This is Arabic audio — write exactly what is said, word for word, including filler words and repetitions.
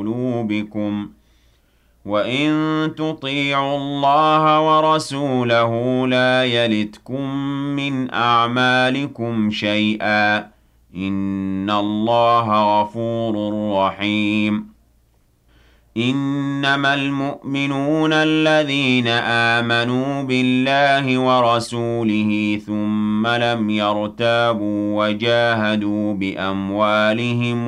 قُلُوبِكُمْ ۗ وَإِن تُطِيعُوا اللَّهَ وَرَسُولَهُ لَا يَلِتْكُم مِّنْ أَعْمَالِكُمْ شَيْئًا ۚ إِنَّ اللَّهَ غَفُورٌ رَّحِيمٌ. إِنَّمَا الْمُؤْمِنُونَ الَّذِينَ آمَنُوا بِاللَّهِ وَرَسُولِهِ ثُمَّ لَمْ يَرْتَابُوا وَجَاهَدُوا بِأَمْوَالِهِمْ